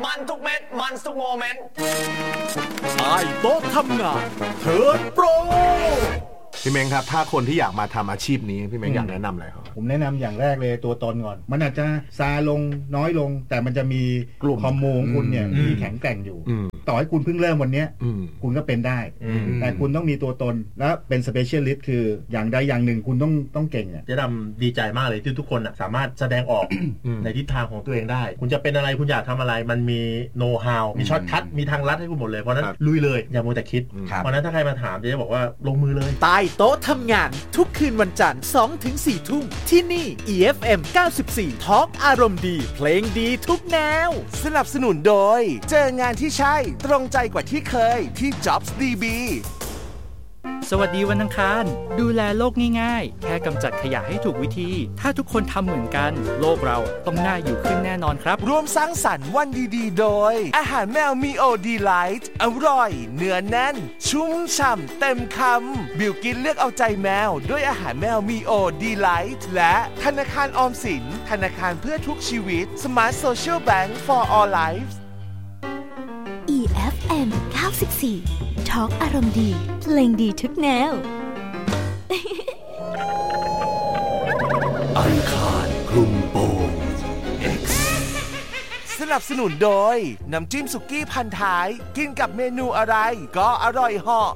มันทุกเม็ดมันทุกโมเมนต์ใต้โต๊ะทำงานเทิร์นโปรพี่เม้งครับถ้าคนที่อยากมาทำอาชีพนี้พี่เม้งอยากแนะนำอะไรครับผมแนะนำอย่างแรกเลยตัวตนก่อนมันอาจจะซาลงน้อยลงแต่มันจะมีกลุ่มคอมมูของคุณเนี่ยที่แข็งแกร่งอยู่ต่อให้คุณเพิ่งเริ่มวันนี้คุณก็เป็นได้แต่คุณต้องมีตัวตนและเป็นสเปเชียลิสต์คืออย่างใดอย่างหนึ่งคุณต้องเก่งจะดำดีใจมากเลยที่ทุกคนสามารถแสดงออกในทิศทางของตัวเองได้คุณจะเป็นอะไรคุณอยากทำอะไรมันมีโน้ตฮาวมีช็อตคัทมีทางลัดให้คุณหมดเลยเพราะนั้นลุยเลยอย่ามัวแต่คิดเพราะนั้นถ้าใครมาถามจะบอกว่าลงมือเลยใต้โต๊ะทำงานทุกคืนวันจันทร์ 2-4 ทุ่มที่นี่ EFM 94 Talk อารมณ์ดีเพลงดีทุกแนวสนับสนุนโดยเจองานที่ใช่ตรงใจกว่าที่เคยที่ Jobs DB สวัสดีวันอังคารดูแลโลกง่ายๆแค่กำจัดขยะให้ถูกวิธีถ้าทุกคนทำเหมือนกันโลกเราต้องน่าอยู่ขึ้นแน่นอนครับร่วมสร้างสรรค์วันดีๆโดยอาหารแมวมีโอดีไลท์อร่อยเนื้อแน่นชุ่มฉ่ำเต็มคำบิวกินเลือกเอาใจแมวด้วยอาหารแมวมีโอดีไลท์และธนาคารออมสินธนาคารเพื่อทุกชีวิต Smart Social Bank for All Lives EFM 94 Talk อารมณ์ดีเพลงดีทุกแนวอังคารคลุมโปง X สนับสนุนโดยน้ำจิ้มสุกี้พันท้ายกินกับเมนูอะไรก็อร่อยเหาะ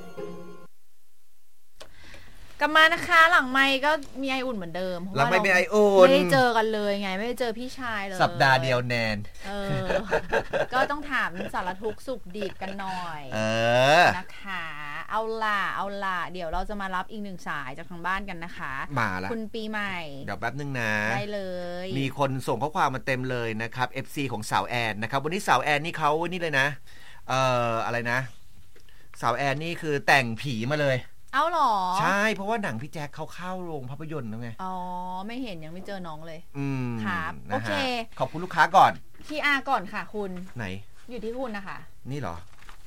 กลับมานะคะหลังไมค์ก็มีไออุ่นเหมือนเดิมหลังไมค์มีไออุ่นไม่ได้เจอกันเลยไงไม่ได้เจอพี่ชายเลยสัปดาห์เดียวแนนก็ต้องถามสารทุกข์สุขดิบกันหน่อยนะคะเอาล่ะเดี๋ยวเราจะมารับอีกหนึ่งสายจากทางบ้านกันนะคะมาละคุณปีใหม่เดี๋ยวแป๊บนึงนะได้เลยมีคนส่งข้อความมาเต็มเลยนะครับ FC ของสาวแอนนะครับวันนี้สาวแอนนี่เขานี่เลยนะอะไรนะสาวแอนนี่คือแต่งผีมาเลยเอาหรอใช่เพราะว่าหนังพี่แจ็คเขาเข้าโรงภาพยนตร์แล้วไงอ๋อไม่เห็นยังไม่เจอน้องเลยครับโอเคขอบคุณลูกค้าก่อนที่อาก่อนค่ะคุณไหนอยู่ที่คุณนะคะนี่เหรอ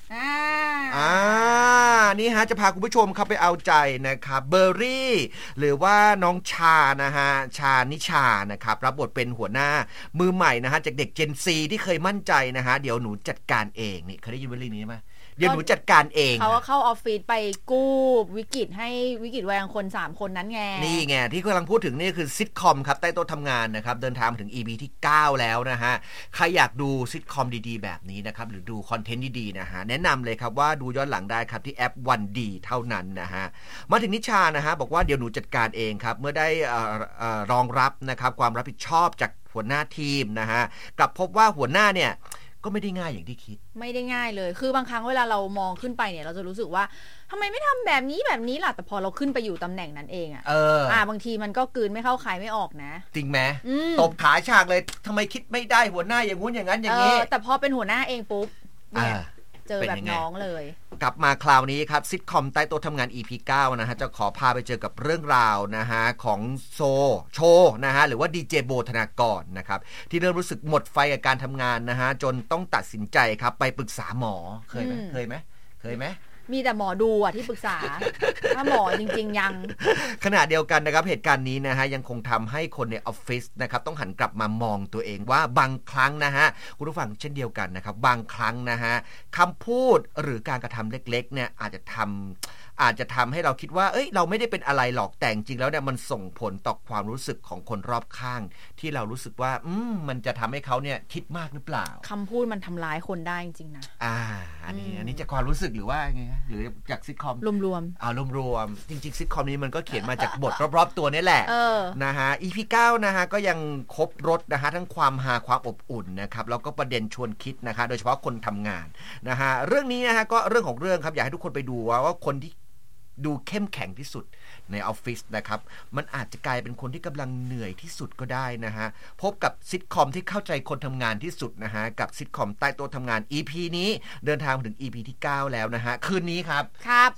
นี่ฮะจะพาคุณผู้ชมเข้าไปเอาใจนะครับเบอร์รี่หรือว่าน้องชานะฮะชานิชานะครับรับบทเป็นหัวหน้ามือใหม่นะฮะจากเด็ก Gen Z ที่เคยมั่นใจนะฮะเดี๋ยวหนูจัดการเองนี่เคยได้ยินวลีนี้ไหมเดี๋ยวหนูจัดการเองเขาเข้าออฟฟิศไปกู้วิกฤตให้วิกฤตวัยคน3คนนั้นไงนี่ไงที่กำลังพูดถึงนี่คือซิทคอมครับใต้โต๊ะทำงานนะครับเดินทางมาถึง EP ที่9แล้วนะฮะใครอยากดูซิทคอมดีๆแบบนี้นะครับหรือดูคอนเทนต์ดีๆนะฮะแนะนำเลยครับว่าดูย้อนหลังได้ครับที่แอปวันดีเท่านั้นนะฮะมาถึงนิชานะฮะบอกว่าเดี๋ยวหนูจัดการเองครับเมื่อได้รองรับนะครับความรับผิดชอบจากหัวหน้าทีมนะฮะกลับพบว่าหัวหน้าเนี่ยก็ไม่ได้ง่ายอย่างที่คิดไม่ได้ง่ายเลยคือบางครั้งเวลาเรามองขึ้นไปเนี่ยเราจะรู้สึกว่าทำไมไม่ทำแบบนี้ล่ะแต่พอเราขึ้นไปอยู่ตำแหน่งนั้นเองบางทีมันก็กลืนไม่เข้าคายไม่ออกนะจริงไหมตบขาฉากเลยทำไมคิดไม่ได้หัวหน้าอย่างงู้นอย่างนั้นอย่างนี้แต่พอเป็นหัวหน้าเองปุ๊บเนี่ยเจอแบบน้องเลยกลับมาคราวนี้ครับซิทคอมใต้โต๊ะทำงาน EP 9นะฮะจะขอพาไปเจอกับเรื่องราวนะฮะของโชนะฮะหรือว่าดีเจโบธนากรนะครับที่เริ่มรู้สึกหมดไฟกับการทำงานนะฮะจนต้องตัดสินใจครับไปปรึกษาหมอเคยไหมมีแต่หมอดูที่ปรึกษาถ้าหมอจริงๆยังขณะเดียวกันนะครับเหตุการณ์นี้นะฮะยังคงทำให้คนในออฟฟิศนะครับต้องหันกลับมามองตัวเองว่าบางครั้งนะฮะคุณผู้ฟังเช่นเดียวกันนะครับบางครั้งนะฮะคำพูดหรือการกระทำเล็กๆเนี่ยอาจจะทำให้เราคิดว่าเราไม่ได้เป็นอะไรหรอกแต่จริงแล้วเนี่ยมันส่งผลต่อความรู้สึกของคนรอบข้างที่เรารู้สึกว่ามันจะทำให้เขาเนี่ยคิดมากหรือเปล่าคำพูดมันทำร้ายคนได้จริงๆนะอันนี้จากความรู้สึกหรือว่าไงหรือจากซิทคอมรวมจริงๆซิทคอมนี้มันก็เขียนมาจากบทรอบๆตัวนี่แหละนะฮะ EP 9นะฮะก็ยังครบรสนะฮะทั้งความฮาความอบอุ่นนะครับแล้วก็ประเด็นชวนคิดนะคะโดยเฉพาะคนทำงานนะฮะเรื่องนี้นะฮะก็เรื่องของเรื่องครับอยากให้ทุกคนไปดูว่าคนที่ดูเข้มแข็งที่สุดในออฟฟิศนะครับมันอาจจะกลายเป็นคนที่กำลังเหนื่อยที่สุดก็ได้นะฮะพบกับซิทคอมที่เข้าใจคนทำงานที่สุดนะฮะกับซิทคอมใต้โต๊ะทำงาน EP นี้เดินทางมาถึง EP ที่9แล้วนะฮะคืนนี้ครับ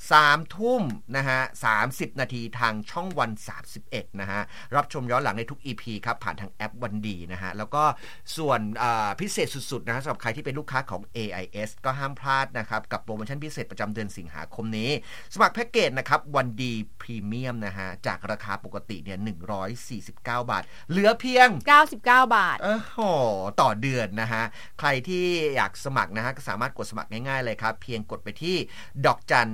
3 ทุ่มนะฮะ30 นาทีทางช่องวัน31นะฮะรับชมย้อนหลังในทุก EP ครับผ่านทางแอปวันดีนะฮะแล้วก็ส่วนพิเศษสุดๆนะฮะสำหรับใครที่เป็นลูกค้าของ AIS ก็ห้ามพลาดนะครับกับโปรโมชั่นพิเศษประจำเดือนสิงหาคมนี้สมัครแพ็กเกจนะครับวันดีพรีเมีนียมนะฮะจากราคาปกติเนี่ย149 บาทเหลือเพียง 99 บาทต่อเดือนนะฮะใครที่อยากสมัครนะฮะก็สามารถกดสมัครง่ายๆเลยครับเพียงกดไปที่ดอกจัน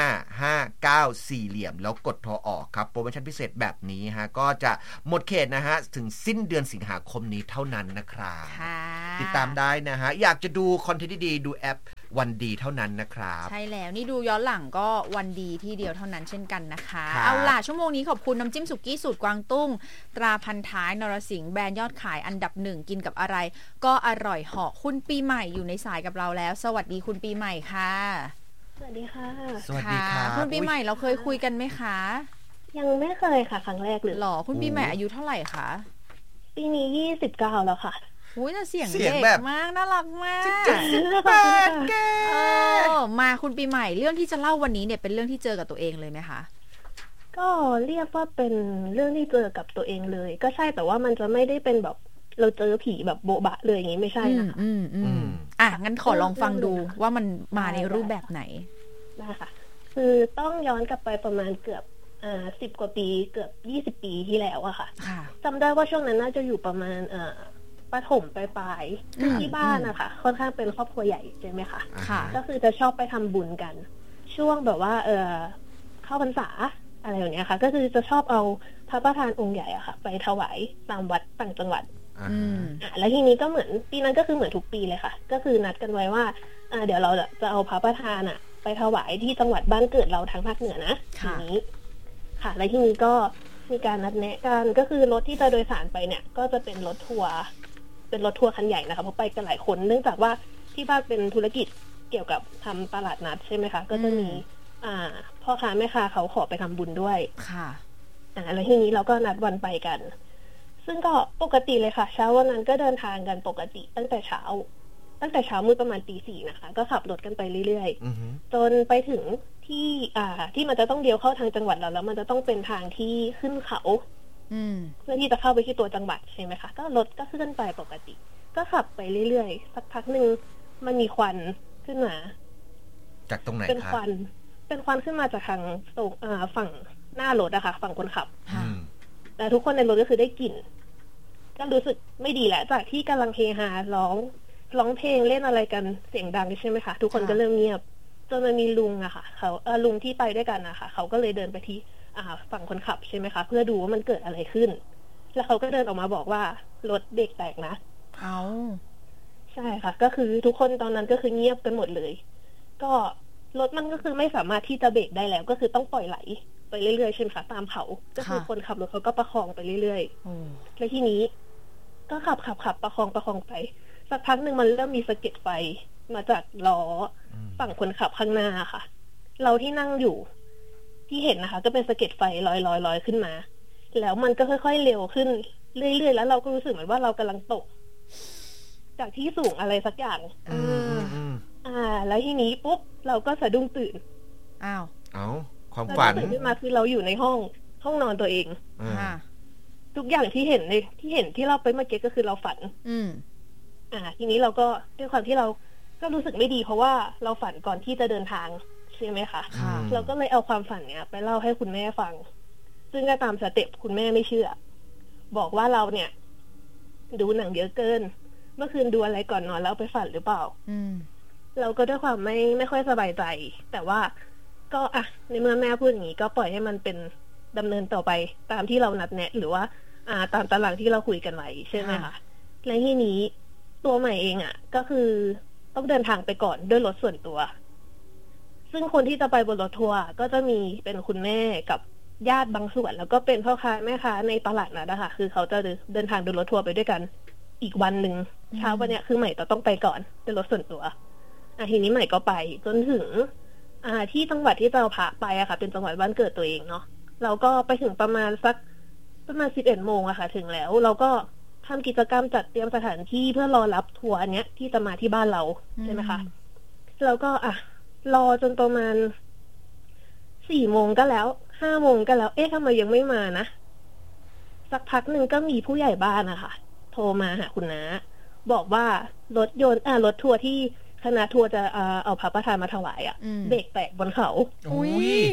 559 4เหลี่ยมแล้วกดโทรออกครับโปรโมชั่นพิเศษแบบนี้ฮะก็จะหมดเขตนะฮะถึงสิ้นเดือนสิงหาคมนี้เท่านั้นนะครับติดตามได้นะฮะอยากจะดูคอนเทนต์ดีๆดูแอปวันดีเท่านั้นนะครับใช่แล้วนี่ดูย้อนหลังก็วันดีที่เดียวเท่านั้นเช่นกันนะคะเอาล่ะชั่วโมงนี้ขอบคุณน้ำจิ้มสุกี้สูตรกวางตุ้งตราพันท้ายนรสิงห์แบรนด์ยอดขายอันดับ1กินกับอะไรก็อร่อยเหาะคุณปีใหม่อยู่ในสายกับเราแล้วสวัสดีคุณปีใหม่ค่ะสวัสดีค่ะสวัสดีค่ะคุณปีใหม่เราเคยคุยกันไหมคะยังไม่เคยค่ะครั้งแรกเลยหรอคุณปีใหม่อายุเท่าไหร่คะปีนี้29แล้วค่ะอุ้ยแต่เสียงเด็กมากน่ารักมาก78แกมาคุณปีใหม่เรื่องที่จะเล่าวันนี้เนี่ยเป็นเรื่องที่เจอกับตัวเองเลยไหมคะก็เรียกว่าเป็นเรื่องที่เจอกับตัวเองเลยก็ใช่แต่ว่ามันจะไม่ได้เป็นแบบเราเจอผีแบบโบ๊ะบะเลยอย่างนี้ไม่ใช่นะคะงั้นขอลองฟังดูว่ามันมาในรูปแบบไหนได้ค่ะคือต้องย้อนกลับไปประมาณเกือบ10 กว่าปีเกือบ20 ปีที่แล้วอะค่ะจำได้ว่าช่วงนั้นน่าจะอยู่ประมาณประถมปลายที่บ้านนะคะค่อนข้างเป็นครอบครัวใหญ่ใช่ไหมคะก็คือจะชอบไปทำบุญกันช่วงแบบว่าเข้าพรรษาอะไรอย่างเงี้ยค่ะก็คือจะชอบเอาพระประธานองค์ใหญ่อะค่ะไปถวายตามวัดต่างจังหวัดแล้วทีนี้ก็เหมือนปีนั้นก็คือเหมือนทุกปีเลยค่ะก็คือนัดกันไว้ว่าเดี๋ยวเราจะเอาพระประธานอะไปถวายที่จังหวัดบ้านเกิดเราทางภาคเหนือนะทีนี้ค่ะแล้วทีนี้ก็มีการนัดแนะกันก็คือรถที่จะโดยสารไปเนี่ยก็จะเป็นรถทัวร์คันใหญ่นะคะเพราะไปกันหลายคนเนื่องจากว่าที่บ้านเป็นธุรกิจเกี่ยวกับทำตลาดนัดใช่ไหมคะก็จะมีพ่อค้าแม่ค้าเขาขอไปทำบุญด้วยค่ะแล้วทีนี้เราก็นัดวันไปกันซึ่งก็ปกติเลยค่ะเช้าวันนั้นก็เดินทางกันปกติตั้งแต่เช้ามืดประมาณตี 4นะคะก็ขับรถกันไปเรื่อยๆจนไปถึงที่มันจะต้องเลี้ยวเข้าทางจังหวัดเราแล้วมันจะต้องเป็นทางที่ขึ้นเขาเพื่อที่จะเข้าไปที่ตัวจังหวัดใช่ไหมคะก็รถก็ขึ้นไปปกติก็ขับไปเรื่อยๆสักพักหนึ่งมันมีควันขึ้นมาจากตรงไหนคะเป็นควันขึ้นมาจากทางฝั่งหน้ารถอะค่ะฝั่งคนขับแต่ทุกคนในรถก็คือได้กลิ่นก็รู้สึกไม่ดีแหละจากที่กำลังเฮฮาร้องเพลงเล่นอะไรกันเสียงดังใช่ไหมคะทุกคนก็เริ่มเงียบจนมันมีลุงอะค่ะเขาลุงที่ไปด้วยกันนะคะเขาก็เลยเดินไปที่ฝั่งคนขับใช่ไหมคะเพื่อดูว่ามันเกิดอะไรขึ้นแล้วเขาก็เดินออกมาบอกว่ารถเบรกแตกนะใช่ค่ะก็คือทุกคนตอนนั้นก็คือเงียบกันหมดเลยก็รถมันก็คือไม่สามารถที่จะเบรกได้แล้วก็คือต้องปล่อยไหลไปเรื่อยๆใช่ไหมคะตามเขาก็คือคนขับรถเขาก็ประคองไปเรื่อยๆแล้วทีนี้ก็ขับประคองไปสักพักหนึ่งมันเริ่มมีสะเก็ดไฟมาจากล้อฝั่งคนขับข้างหน้าค่ะเราที่นั่งอยู่ที่เห็นนะคะก็เป็นสะเก็ดไฟลอยขึ้นมาแล้วมันก็ค่อยๆเร็วขึ้นเรื่อยๆแล้วเราก็รู้สึกเหมือนว่าเรากำลังตกจากที่สูงอะไรสักอย่างแล้วทีนี้ปุ๊บเราก็สะดุ้งตื่นความฝันตื่นขึ้นมาคือเราอยู่ในห้องนอนตัวเองทุกอย่างที่เห็นที่เราไปเมื่อกี้ก็คือเราฝันทีนี้เราก็ด้วยความที่เราก็รู้สึกไม่ดีเพราะว่าเราฝันก่อนที่จะเดินทางใช่ไหมคะเราก็เลยเอาความฝันเนี้ยไปเล่าให้คุณแม่ฟังซึ่งก็ตามสเต็ปคุณแม่ไม่เชื่อบอกว่าเราเนี่ยดูหนังเยอะเกินเมื่อคืนดูอะไรก่อนนอนแล้วไปฝันหรือเปล่าเราก็ด้วยความไม่ค่อยสบายใจแต่ว่าก็ในเมื่อแม่พูดอย่างนี้ก็ปล่อยให้มันเป็นดำเนินต่อไปตามที่เรานัดแนะหรือว่าตามตารางที่เราคุยกันไว้ใช่ไหมคะและที่นี้ตัวใหม่เองก็คือต้องเดินทางไปก่อนด้วยรถส่วนตัวซึ่งคนที่จะไปบนรถทัวร์ก็จะมีเป็นคุณแม่กับญาติบางส่วนแล้วก็เป็นพ่อค้าแม่ค้าในตลาดนะคะคือเขาจะเดินทางโดยรถทัวร์ไปด้วยกันอีกวันหนึ่งเช้าวันเนี้ยคือใหม่ต้องไปก่อนด้วยรถส่วนตัวทีนี้ใหม่ก็ไปจนถึงที่จังหวัดที่เราพาไปค่ะเป็นจังหวัดบ้านเกิดตัวเองเนาะเราก็ไปถึงประมาณ 11 โมงค่ะถึงแล้วเราก็ทำกิจกรรมจัดเตรียมสถานที่เพื่อรอรับทัวร์อันเนี้ยที่จะมาที่บ้านเราใช่ไหมคะเราก็รอจนประมาณ 4 โมงก็แล้ว 5 โมงก็แล้วทำไมยังไม่มานะสักพักหนึ่งก็มีผู้ใหญ่บ้านนะคะโทรมาหาคุณน้าบอกว่ารถทัวร์ที่คณะทัวร์จะเอาพระประธานมาถวายเบรกแตกบนเขา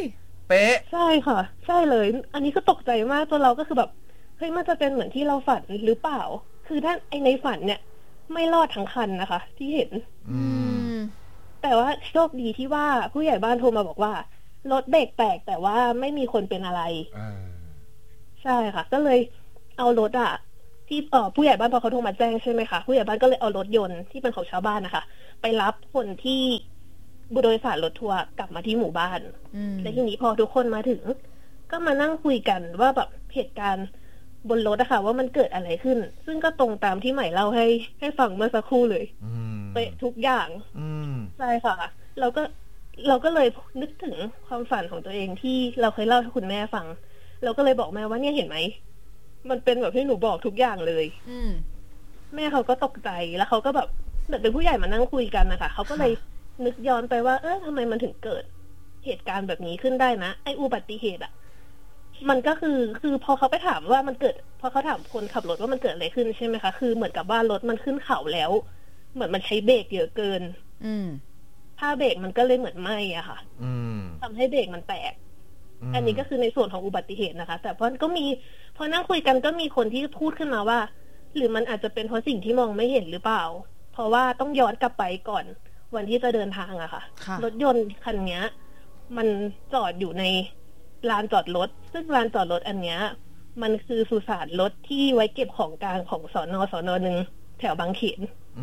เป๊ะใช่ค่ะใช่เลยอันนี้ก็ตกใจมากตัวเราก็คือแบบเฮ้ยมันจะเป็นเหมือนที่เราฝันหรือเปล่าคือถ้าไอในฝันเนี่ยไม่รอดทั้งคันนะคะที่เห็นแต่ว่าโชคดีที่ว่าผู้ใหญ่บ้านโทรมาบอกว่ารถเบรกแตกแต่ว่าไม่มีคนเป็นอะไรใช่ค่ะก็เลยเอารถที่ผู้ใหญ่บ้านพอเขาโทรมาแจ้งใช่ไหมคะผู้ใหญ่บ้านก็เลยเอารถยนต์ที่เป็นของชาวบ้านนะคะไปรับคนที่โดยสารรถทัวร์กลับมาที่หมู่บ้านและทีนี้พอทุกคนมาถึงก็มานั่งคุยกันว่าแบบเหตุการณ์บนรถอะค่ะว่ามันเกิดอะไรขึ้นซึ่งก็ตรงตามที่ใหม่เล่าให้ฟังเมื่อสักครู่เลยเป๊ะทุกอย่างใช่ค่ะเราก็เลยนึกถึงความฝันของตัวเองที่เราเคยเล่าให้คุณแม่ฟังเราก็เลยบอกแม่ว่าเนี่ยเห็นไหมมันเป็นแบบที่หนูบอกทุกอย่างเลยแม่เขาก็ตกใจแล้วเขาก็แบบเหมือนเป็นผู้ใหญ่มานั่งคุยกันนะคะเขาก็เลยนึกย้อนไปว่าทำไมมันถึงเกิดเหตุการณ์แบบนี้ขึ้นได้นะไอ้อุบัติเหตุมันก็คือพอเขาไปถามว่ามันเกิดพอเขาถามคนขับรถว่ามันเกิดอะไรขึ้นใช่ไหมคะคือเหมือนกับว่ารถมันขึ้นเขาแล้วเหมือนมันใช้เบรกเยอะเกินผ้าเบรกมันก็เลยเหมือนไหม้อะค่ะทำให้เบรกมันแตกอันนี้ก็คือในส่วนของอุบัติเหตุนะคะแต่พอนั่งคุยกันก็มีคนที่พูดขึ้นมาว่าหรือมันอาจจะเป็นเพราะสิ่งที่มองไม่เห็นหรือเปล่าเพราะว่าต้องย้อนกลับไปก่อนวันที่จะเดินทางอะค่ะรถยนต์คันนี้มันจอดอยู่ในลานจอดรถซึ่งลานจอดรถอันนี้มันคือสุสานรถที่ไว้เก็บของกลางของสน.นึงแถวบางเขน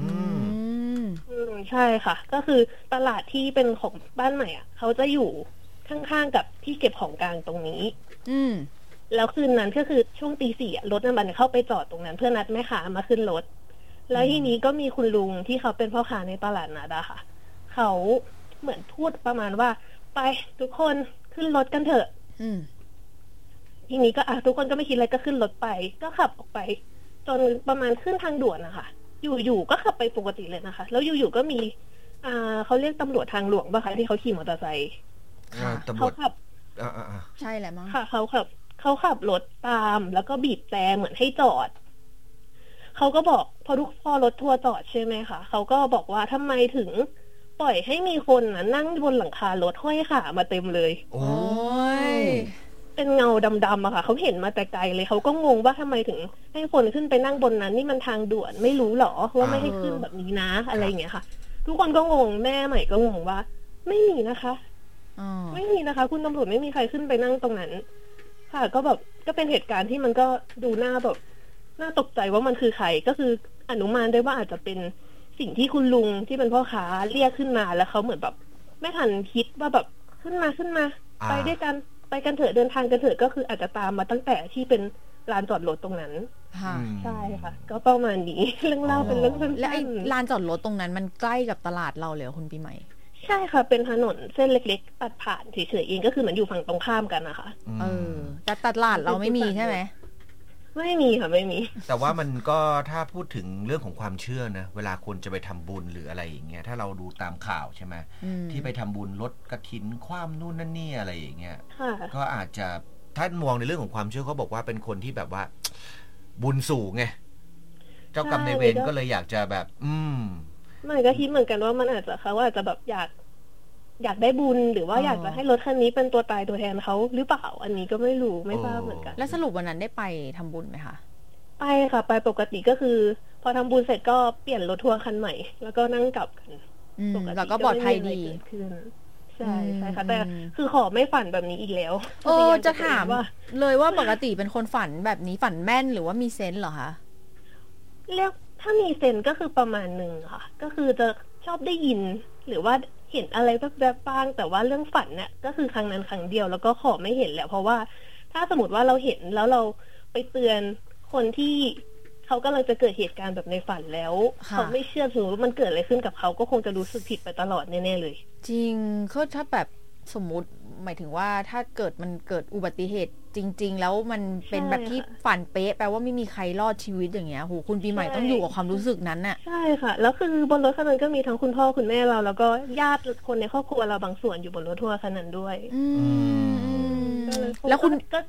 ใช่ค่ะก็คือตลาดที่เป็นของบ้านใหม่เขาจะอยู่ข้างๆกับที่เก็บของกลางตรงนี้แล้วคืนนั้นก็คือช่วงตี 4รถมันเข้าไปจอดตรงนั้นเพื่อนัดแม่ค้ามาขึ้นรถแล้วทีนี้ก็มีคุณลุงที่เขาเป็นพ่อค้าในตลาดนัดค่ะเขาเหมือนพูดประมาณว่าไปทุกคนขึ้นรถกันเถอะทีนี้ก็ทุกคนก็ไม่คิดอะไรก็ขึ้นรถไปก็ขับออกไปจนประมาณขึ้นทางด่วนนะคะอยู่ๆก็ขับไปปกติเลยนะคะแล้วอยู่ๆก็มีเขาเรียกตำรวจทางหลวงป่ะคะที่เขาขี่มอเตอร์ไซค์เขาขับใช่แหละมั้งค่ะเขาขับรถตามแล้วก็บีบแต่เหมือนให้จอดเขาก็บอกพอรถทัวร์จอดใช่ไหมคะเขาก็บอกว่าทำไมถึงปล่อยให้มีคนนั่งบนหลังคารถห้อยขามาเต็มเลยโอ้ยเป็นเงาดำๆอะค่ะเขาเห็นมาแต่ไกลเลยเขาก็งงว่าทำไมถึงให้คนขึ้นไปนั่งบนนั้นนี่มันทางด่วนไม่รู้หรอว่าไม่ให้ขึ้นแบบนี้นะอะไรอย่างเงี้ยค่ะทุกคนก็งงแม่ใหม่ก็งงว่าไม่มีนะคะไม่มีนะคะคุณตำรวจไม่มีใครขึ้นไปนั่งตรงนั้นค่ะก็แบบก็เป็นเหตุการณ์ที่มันก็ดูน่าแบบน่าตกใจว่ามันคือใครก็คืออนุมานได้ว่าอาจจะเป็นสิ่งที่คุณลุงที่เป็นพ่อค้าเรียกขึ้นมาแล้วเขาเหมือนแบบไม่ทันคิดว่าแบบขึ้นมาไปด้วยกันไปกันเถอะเดินทางกันเถอะก็คืออาจจะตามมาตั้งแต่ที่เป็นลานจอดรถตรงนั้นใช่ค่ะก็ประมาณนี้เรื่องเล่าเป็นเรื่องสั้นๆและไอ้ลานจอดรถตรงนั้นมันใกล้กับตลาดเราเลยคุณปีใหม่ใช่ค่ะเป็นถนนเส้นเล็กๆตัดผ่านเฉยๆเองก็คือเหมือนอยู่ฝั่งตรงข้ามกันนะคะแต่ตลาดเราไม่มีใช่ไหมไม่มีค่ะไม่มีแต่ว่ามันก็ถ้าพูดถึงเรื่องของความเชื่อนะเวลาคนจะไปทำบุญหรืออะไรอย่างเงี้ยถ้าเราดูตามข่าวใช่ไหมที่ไปทำบุญลดกฐินคว่ำนู่นนั่นนี่อะไรอย่างเงี้ยก็อาจจะถ้ามองในเรื่องของความเชื่อเขาบอกว่าเป็นคนที่แบบว่าบุญสูงไงเจ้ากรรมนายเวรก็เลยอยากจะแบบไม่ก็คิดเหมือนกันว่ามันอาจจะเขาอาจจะแบบอยากได้บุญหรือว่าอยากจะให้รถคันนี้เป็นตัวตายตัวแทนเขาหรือเปล่าอันนี้ก็ไม่รู้ไม่ทราบเหมือนกันแล้วสรุปวันนั้นได้ไปทำบุญไหมคะไปค่ะไปปกติก็คือพอทำบุญเสร็จก็เปลี่ยนรถทัวร์คันใหม่แล้วก็นั่งกลับกันแล้วก็ปลอดภัยดีใช่ค่ะแต่คือขอไม่ฝันแบบนี้อีกแล้วจะถามเลยว่าปกติเป็นคนฝันแบบนี้ฝันแม่นหรือว่ามีเซนส์เหรอคะเรียกถ้ามีเซนส์ก็คือประมาณนึงค่ะก็คือจะชอบได้ยินหรือว่าเห็นอะไรแบบบ้างแต่ว่าเรื่องฝันเนี่ยก็คือครั้งนั้นครั้งเดียวแล้วก็ขอไม่เห็นแล้วเพราะว่าถ้าสมมติว่าเราเห็นแล้วเราไปเตือนคนที่เขากำลังจะเกิดเหตุการณ์แบบในฝันแล้วเขาไม่เชื่อถือว่ามันเกิดอะไรขึ้นกับเขาก็คงจะรู้สึกผิดไปตลอดแน่ๆเลยจริงก็ถ้าแบบสมมุติหมายถึงว่าถ้ามันเกิดอุบัติเหตุจริงๆแล้วมันเป็นแบบที่ฝันเป๊ะแปลว่าไม่มีใครรอดชีวิตอย่างเงี้ยโหคุณปีใหม่ต้องอยู่กับความรู้สึกนั้นน่ะใช่ค่ะแล้วคือบนรถคันนั้นก็มีทั้งคุณพ่อคุณแม่เราแล้วก็ญาติคนในครอบครัวเราบางส่วนอยู่บนรถทัวร์คันนั้นด้วยแล้วคุณ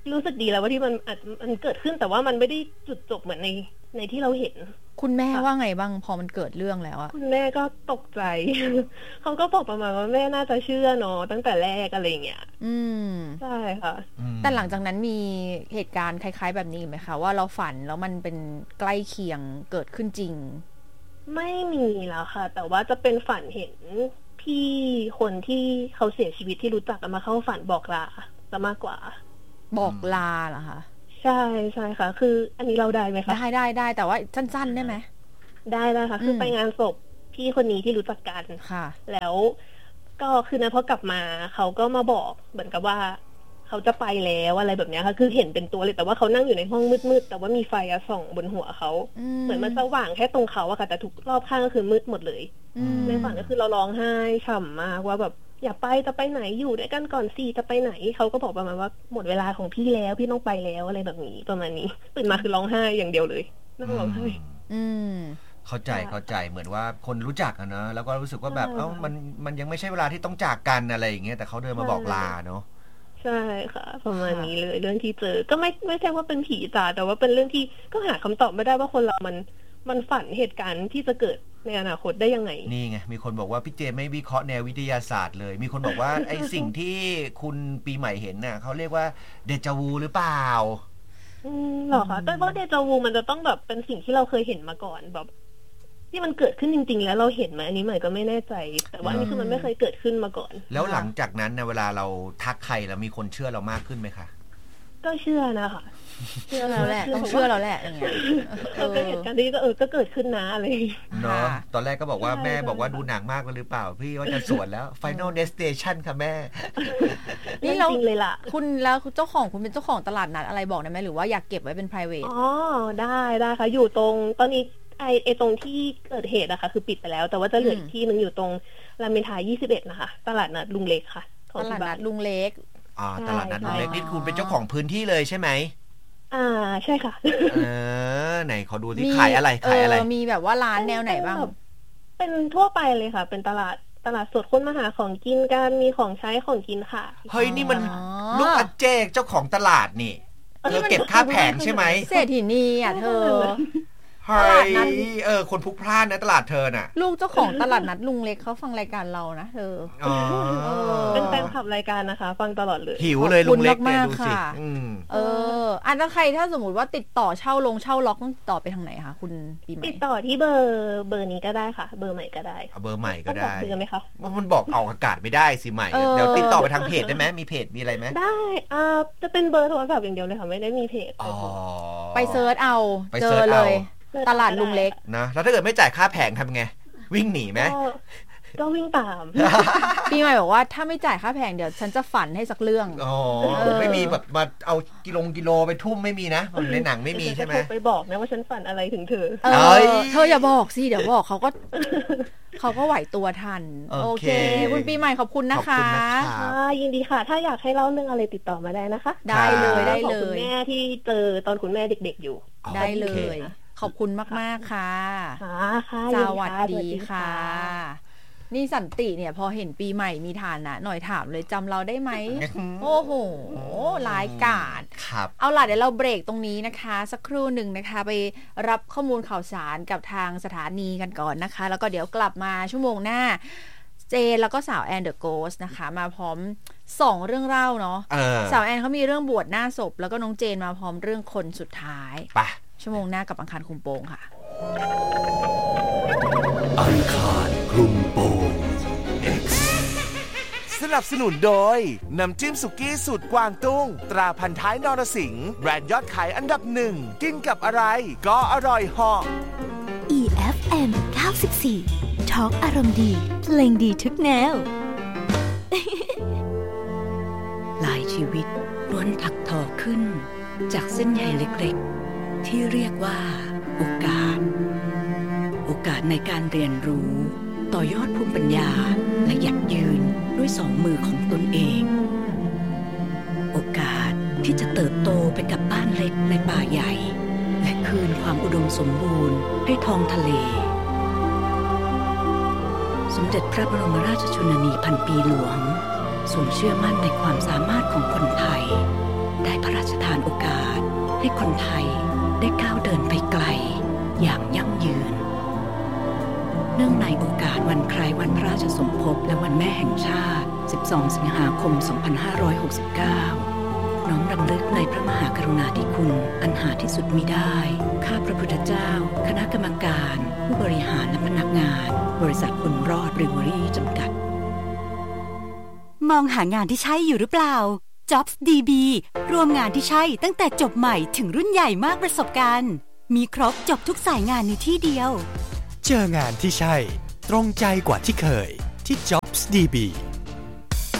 รู้สึกดีแล้วว่าที่มันเกิดขึ้นแต่ว่ามันไม่ได้จุดจบเหมือนในที่เราเห็นคุณแม่ว่าไงบ้างพอมันเกิดเรื่องแล้วอะคุณแม่ก็ตกใจ เขาก็บอกประมาณว่าแม่น่าจะเชื่อเนาะตั้งแต่แรกอะไรเงี้ยใช่ค่ะแต่หลังจากนั้นมีเหตุการณ์คล้ายๆแบบนี้ไหมคะว่าเราฝันแล้วมันเป็นใกล้เคียงเกิดขึ้นจริงไม่มีแล้วค่ะแต่ว่าจะเป็นฝันเห็นพี่คนที่เขาเสียชีวิตที่รู้จักกันมาเข้าฝันบอกลาจะมากกว่าบอกลาเหรอคะใช่ใช่ค่ะคืออันนี้เราได้ไหมคะได้แต่ว่าสั้นๆได้ไหมได้ค่ะคือไปงานศพพี่คนนี้ที่รู้จักกันค่ะแล้วก็คือนะพอกลับมาเขาก็มาบอกเหมือนกับว่าเขาจะไปแล้วอะไรแบบนี้ค่ะคือเห็นเป็นตัวเลยแต่ว่าเขานั่งอยู่ในห้องมืดๆแต่ว่ามีไฟส่องบนหัวเขาเหมือนมันสว่างแค่ตรงเขาอะค่ะแต่ทุกรอบข้างก็คือมืดหมดเลยในฝันก็คือเราร้องไห้ฉ่ำมากว่าแบบอย่าไปจะไปไหนอยู่ด้วยกันก่อนสิจะไปไหนเขาก็บอกประมาณว่าหมดเวลาของพี่แล้วพี่ต้องไปแล้วอะไรแบบนี้ประมาณนี้ตื่นมาคือร้องไห้อย่างเดียวเลยนั่งร้องไห้เข้าใจเหมือนว่าคนรู้จักอะนะแล้วก็รู้สึกว่าแบบมันยังไม่ใช่เวลาที่ต้องจากกันอะไรอย่างเงี้ยแต่เขาเดินมาบอกลาเนาะใช่ค่ะประมาณนี้เลยเรื่องที่เจอก็ไม่ใช่ว่าเป็นผีจ๋าแต่ว่าเป็นเรื่องที่ก็หาคำตอบไม่ได้ว่าคนเรามันฝันเหตุการณ์ที่จะเกิดในอนาคตได้ยังไงนี่ไงมีคนบอกว่าพี่เจไม่วิเคราะห์แนววิทยาศาสตร์เลยมีคนบอกว่า ไอ้สิ่งที่คุณปีใหม่เห็นน่ะเขาเรียกว่าเดจาวูหรือเปล่าหรอคะแต่ว่าเดจาวูมันจะต้องแบบเป็นสิ่งที่เราเคยเห็นมาก่อนแบบที่มันเกิดขึ้นจริงๆแล้วเราเห็นไหมอันนี้ใหม่ก็ไม่แน่ใจแต่ว่านี่คือมันไม่เคยเกิดขึ้นมาก่อนแล้วหลังจากนั้นนะเวลาเราทักใครแล้วมีคนเชื่อเรามากขึ้นไหมคะก็เชื่อนะคะเชื่อเราแหละต้องเชื่อเราแหละอย่างเงี้ยก็เหตุการณ์นี้ก็เกิดขึ้นนะอะไรเนาะตอนแรกก็บอกว่าแม่บอกว่าดูหนังมากหรือเปล่าพี่ว่าจะสวนแล้ว Final Destination ค่ะแม่นี่เราเลยล่ะคุณแล้วเจ้าของคุณเป็นเจ้าของตลาดนัดอะไรบอกได้ไหมหรือว่าอยากเก็บไว้เป็น private อ๋อได้ค่ะอยู่ตรงตอนนี้ไอตรงที่เกิดเหตุนะคะคือปิดไปแล้วแต่ว่าจะเหลืออีกที่นึงอยู่ตรงรามอินทรา21นะคะตลาดนัดลุงเล็กค่ะตลาดนัดลุงเล็กตลาดนัดลุงเล็กนี่คุณเป็นเจ้าของพื้นที่เลยใช่ไหมใช่ค่ะไหนขอดูที่ขายอะไรมีแบบว่าร้านแนวไหนบ้างเป็นทั่วไปเลยค่ะเป็นตลาดสดคนมาหาของกินกันมีของใช้ของกินค่ะเฮ้ยนี่มันลูกอาเจกเจ้าของตลาดนี่เธอเก็บค่าแผงใช่ไหมเศรษฐีนีอ่ะเธอเฮ้ยคนพลุกพล่านนะตลาดเธอน่ะลูกเจ้าของตลาดนัดลุงเล็กเขาฟังรายการเรานะเธอเป็นแฟนคลับรายการนะคะฟังตลอดเลยหิวเลยลุงเล็กเนี่ยดูสิอันนั้นใครถ้าสมมติว่าติดต่อเช่าล็อกต้องติดต่อไปทางไหนคะคุณปีใหม่ติดต่อที่เบอร์นี้ก็ได้ค่ะเบอร์ใหม่ก็ได้เบอร์ใหม่ก็ได้เบอร์ไหมคะว่ามันบอกออกอากาศไม่ได้สิใหม่เดี๋ยวติดต่อไปทางเพจได้ไหมมีเพจมีอะไรไหมได้จะเป็นเบอร์โทรศัพท์อย่างเดียวเลยค่ะไม่ได้มีเพจไปเซิร์ชเอาเจอเลยตลาดลุงเล็กนะแล้วถ้าเกิดไม่จ่ายค่าแผงทำไงวิ่งหนีไหมก็วิ่งตามปีใหม่บอกว่าถ้าไม่จ่ายค่าแผงเดี๋ยวฉันจะฝันให้สักเรื่องไม่มีแบบมาเอากิโลไปทุ่มไม่มีนะในหนังไม่มีใช่ไหมไปบอกนะว่าฉันฝันอะไรถึงเธอเธออย่าบอกสิเดี๋ยวบอกเขาก็ไหวตัวทันโอเคคุณปีใหม่ขอบคุณนะคะยินดีค่ะถ้าอยากให้เล่าเรื่องอะไรติดต่อมาได้นะคะได้เลยคุณแม่ที่เจอตอนคุณแม่เด็กๆอยู่ได้เลยขอบคุณมากๆค่ะสวัสดีค่ะนี่สันติเนี่ยพอเห็นปีใหม่มีฐานะหน่อยถามเลยจำเราได้ไหม โอ้โหร้ายกาจเอาล่ะเดี๋ยวเราเบรกตรงนี้นะคะสักครู่หนึ่งนะคะไปรับข้อมูลข่าวสารกับทางสถานีกันก่อนนะคะแล้วก็เดี๋ยวกลับมาชั่วโมงหน้าเจนแล้วก็สาวแอนเดอะโกสนะคะมาพร้อม2เรื่องเล่าเนาะสาวแอนเขามีเรื่องบวชหน้าศพแล้วก็น้องเจนมาพร้อมเรื่องคนสุดท้ายไปชั่วโมงหน้ากับอังคารคุมโปงค่ะอังคารคุมโปง X สนับสนุนโดยน้ำจิ้มสุกี้สูตรกวางตุ้งตราพันท้ายนรสิงห์แบรนด์ยอดขายอันดับ1กินกับอะไรก็อร่อยเหาะ EFM 94 Talk อารมณ์ดีเพลงดีทุกแนวหลายชีวิตล้วนถักทอขึ้นจากเส้นใยเล็กๆที่เรียกว่าโอกาสในการเรียนรู้ต่อยอดภูมิปัญญาและหยัดยืนด้วย2 มือของตนเองโอกาสที่จะเติบโตไปกับบ้านเล็กในป่าใหญ่และคืนความอุดมสมบูรณ์ให้ท้องทะเลสมเด็จพระบรมราชชนนีพันปีหลวงทรงเชื่อมั่นในความสามารถของคนไทยได้พระราชทานโอกาสให้คนไทยได้ก้าวเดินไปไกลอย่างยั่งยืนเนื่องในโอกาสวันคล้ายวันพระราชสมภพและวันแม่แห่งชาติ 12 สิงหาคม 2569 น้อมรำลึกในพระมหากรุณาธิคุณอันหาที่สุดมิได้ ข้าพระพุทธเจ้าคณะกรรมการผู้บริหารและพนักงานบริษัทบุญรอดบริวอรี่จำกัดมองหางานที่ใช่อยู่หรือเปล่า Jobs DB รวมงานที่ใช่ตั้งแต่จบใหม่ถึงรุ่นใหญ่มากประสบการณ์มีครบจบทุกสายงานในที่เดียวเจองานที่ใช่ตรงใจกว่าที่เคยที่ Jobs DB